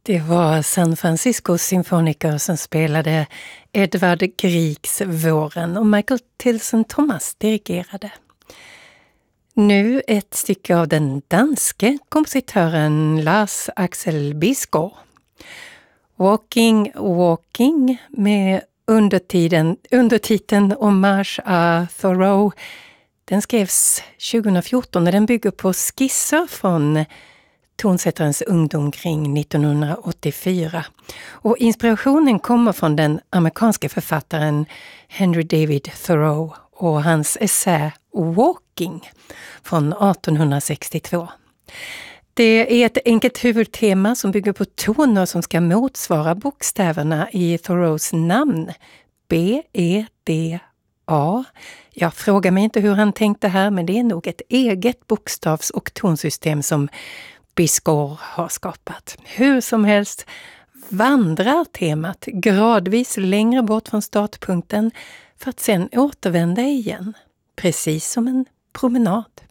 Det var San Francisco symfoniker som spelade Edvard Griegs Våren och Michael Tilson Thomas dirigerade. Nu ett stycke av den danske kompositören Lars Axel Bisgaard. Walking, Walking med undertiteln Hommage à Thoreau. Den skrevs 2014 och den bygger på skisser från tonsättarens ungdom kring 1984. Och inspirationen kommer från den amerikanske författaren Henry David Thoreau och hans essä Walking från 1862. Det är ett enkelt huvudtema som bygger på toner som ska motsvara bokstäverna i Thoreaus namn. B-E-D-A. Jag frågar mig inte hur han tänkte här, men det är nog ett eget bokstavs- och tonsystem som Bisgaard har skapat. Hur som helst vandrar temat gradvis längre bort från startpunkten för att sen återvända igen, precis som en promenad.